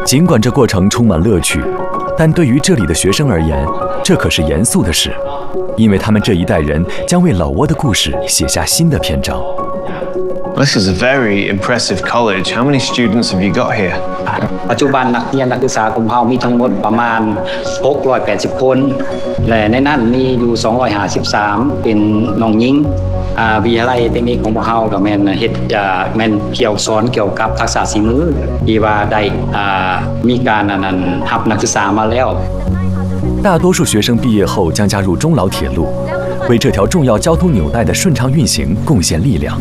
尽管这过程充满乐趣，但对于这里的学生而言，这可是严肃的事，因为他们这一代人将为老挝的故事写下新的篇章。 This is a very impressive college. How many students have you got here? ปัจจุบันนักเรียนนักศึกษาของเรามีทั้งหมดประมาณ680 คนและในนั้นมีอยู่253เป็นน้องหญิงวิทยาลัยเทคนิคของพวกเราก็แม่นเฮ็ดแม่นเกี่ยวสอนเกี่ยวกับทักษะฝีมือที่ว่าได้มีการรับนักศึกษามาแล้ว。 大多数学生毕业后将加入中老铁路，为这条重要交通纽带的顺畅运行贡献力量。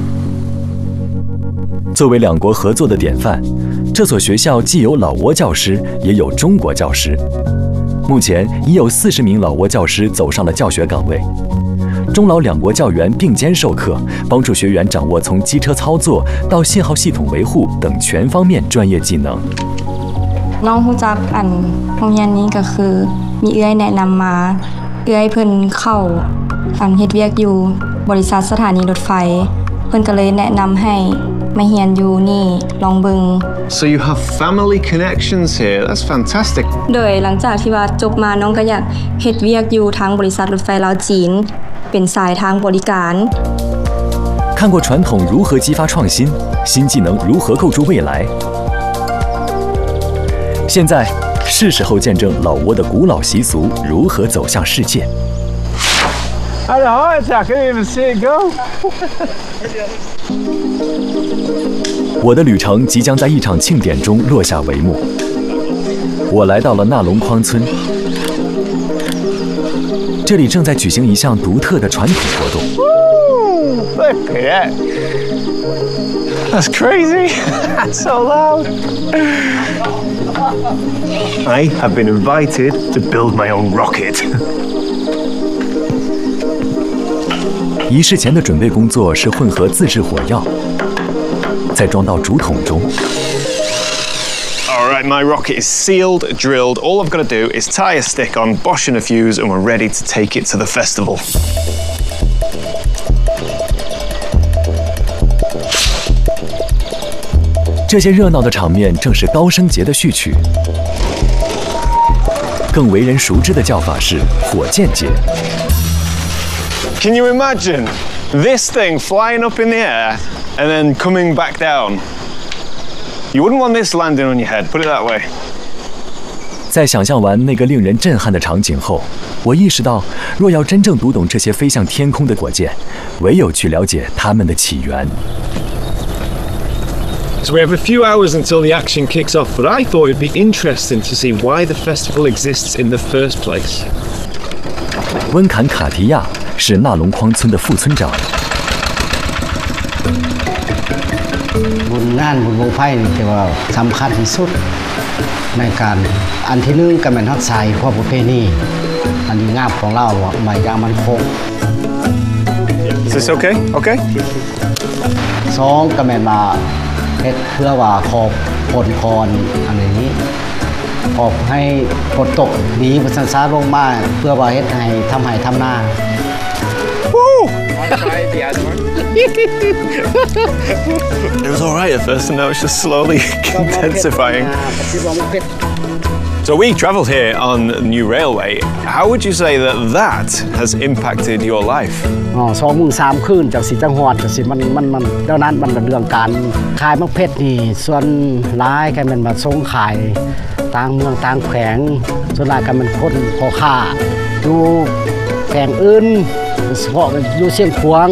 作为两国合作的典范，这所学校既有老挝教师，也有中国教师。目前已有40名老挝教师走上了教学岗位。中老两国教员并肩授课，帮助学员掌握从机车操作到信号系统维护等全方面专业技能。 น้องฮู้จักโรงเรียนนี้ก็คือมีเอื้อยแนะนำมาเอื้อยเพิ่นเข้าเฮ็ดเวียกอยู่บริษัทสถานีรถไฟเพิ่นก็เลยแนะนำให้มาเรียนอยู่นี่ลองเบิ่ง So you have family connections here. That's fantastic. โดยหลังจากที่ว่าจบมาน้องก็อยากเฮ็ดเวียกอยู่ทางบริษัทรถไฟลาวจีนเป็นสายทางบริการ看过传统如何激发创新，新技能如何构筑未来。现在是时候见证老挝的古老习俗如何走向世界。 I had a heart attack. I didn't even see it go. 我的旅程即将在一场庆典中落下帷幕。我来到了纳龙框村，这里正在举行一项独特的传统活动。 Look at that. That's crazy. That's so loud. I have been invited to build my own rocket. 仪式前的准备工作是混合自制火药，再装到竹筒中。 All right, my rocket is sealed, drilled. All I've got to do is tie a stick on, bosh in a fuse, and we're ready to take it to the festival. 这些热闹的场面正是高升节的序曲，更为人熟知的叫法是火箭节。 Can you imagine this thing flying up in the air and then coming back down? You wouldn't want this landing on your head, put it that way. 在想象完那个令人震撼的场景后，我意识到，若要真正读懂这些飞向天空的火箭，唯有去了解它们的起源。 So we have a few hours until the action kicks off, but I thought it'd be interesting to see why the festival exists in the first place. 温坎卡提亚是纳龙框村的副村长。 บุญงานบุญบั้งไฟนี่ถือว่าสำคัญที่สุดในการอันที่หนึ่งก็เป็นทักษะความประเพณีอันดีงามของเราหมายอย่างมันคง Is this okay? Okay. สองก็เป็นมาเฮ็ดเพื่อว่าขอบผลพรอะไรนี้ขอบให้ฝนตกดีประสันซาลงมาเพื่อว่าเฮ็ดให้ทำให้ทำหน้า It was all right at first, and now it's just slowly intensifying. So we travelled here on the new railway. How would you say that that has impacted your life? 2 มื้อ 3 คืนจากสิจังหวัดจากสิมันเท่านั้นมันเป็นเรื่องการขายมะเพ็ดนี่ส่วนร้ายกันมันมาส่งขายต่างเมืองต่างแขวงส่วนหลายกันมันคนพ่อค้าอยู่แขวงอื่นเฉพาะอยู่เชียงขวาง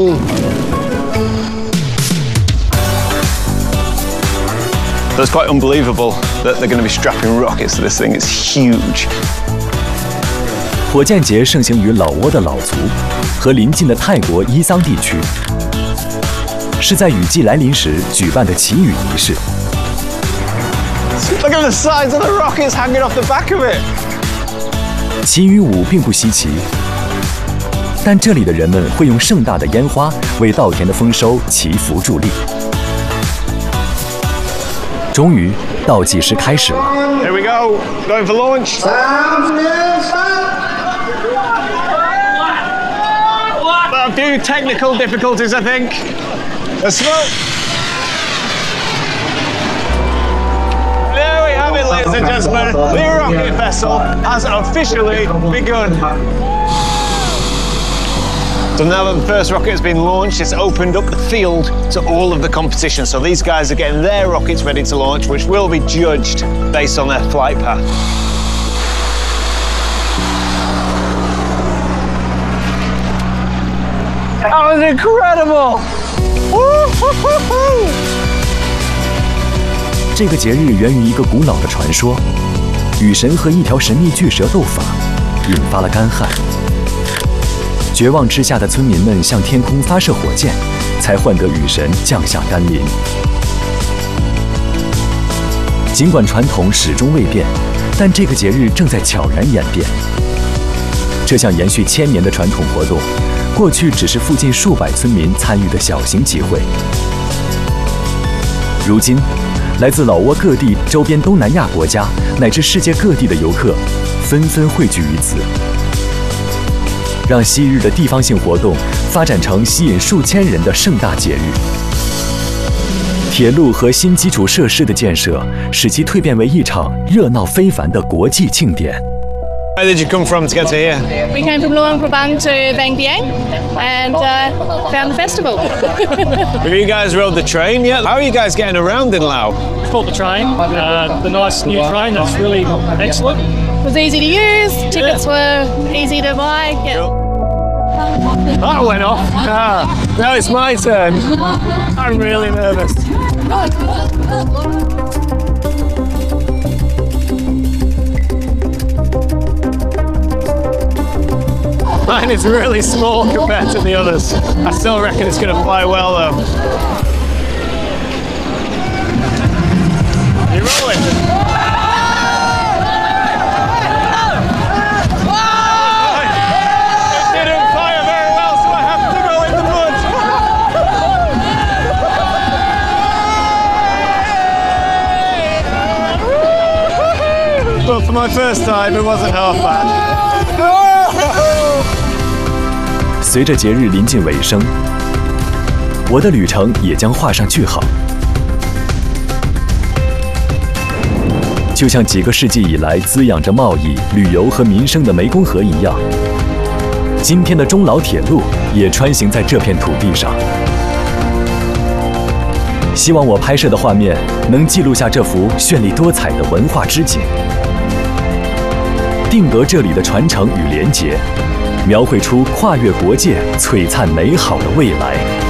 That's quite unbelievable that they're going to be strapping rockets to this thing. It's huge. 火箭节盛行于老挝的老族和邻近的泰国伊桑地区，是在雨季来临时举办的祈雨仪式。 Look at the sides of the rockets hanging off the back of it. 祈雨舞并不稀奇，但这里的人们会用盛大的烟花为稻田的丰收祈福助力。终于，倒计时开始了。 Here we go, going for launch. A few technical difficulties, I think. The smoke. There we have it. right, ladies and gentlemen, the rocket vessel has officially begun. So now that the first rocket has been launched, it's opened up the field to all of the competition. So these guys are getting their rockets ready to launch, which will be judged based on their flight path. That was incredible! 这个节日源于一个古老的传说，雨神和一条神秘巨蛇斗法，引发了干旱。绝望之下的村民们向天空发射火箭，才换得雨神降下甘霖。尽管传统始终未变，但这个节日正在悄然演变。这项延续1000年的传统活动，过去只是附近数百村民参与的小型集会，如今，来自老挝各地、周边东南亚国家乃至世界各地的游客，纷纷汇聚于此，让昔日的地方性活动发展成吸引数千人的盛大节日。铁路和新基础设施的建设，使其蜕变为一场热闹非凡的国际庆典。 Where did you come from to get to here? We came from Luang Prabang to Bang Biang and found the festival. Have you guys rode the train yet? How are you guys getting around in Laos? Caught the train, the nice new train that's really excellent. It was easy to use, tickets were easy to buy. Yeah. That went off. Now it's my turn. I'm really nervous. Mine is really small compared to the others. I still reckon it's going to fly well though. You're rolling. It didn't fire very well, so I have to go in the mud. But for my first time, it wasn't half bad. 随着节日临近尾声，我的旅程也将画上句号。就像几个世纪以来滋养着贸易、旅游和民生的湄公河一样，今天的中老铁路也穿行在这片土地上。希望我拍摄的画面能记录下这幅绚丽多彩的文化之景，定格这里的传承与连结，描绘出跨越国界、璀璨美好的未来。